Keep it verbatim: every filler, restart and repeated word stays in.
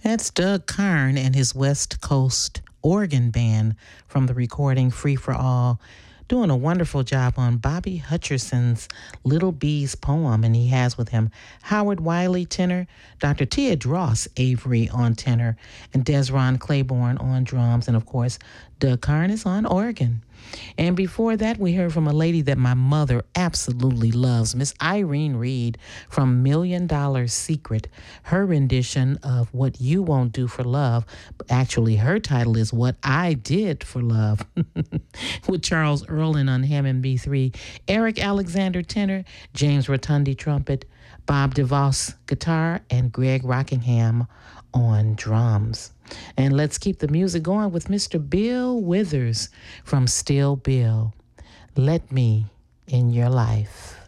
That's Doug Karn and his West Coast organ band from the recording Free for All, doing a wonderful job on Bobby Hutcherson's Little Bees poem. And he has with him Howard Wiley, tenor, Doctor Tia Dross Avery on tenor, and Desron Claiborne on drums. And of course, Doug Karn is on organ. And before that, we heard from a lady that my mother absolutely loves, Miss Irene Reed from Million Dollar Secret. Her rendition of What You Won't Do for Love. Actually, her title is What I Did for Love with Charles Earlin on Hammond B three, Eric Alexander tenor, James Rotundi trumpet, Bob DeVos guitar, and Greg Rockingham on drums. And let's keep the music going with Mister Bill Withers from Still Bill. Let Me in Your Life.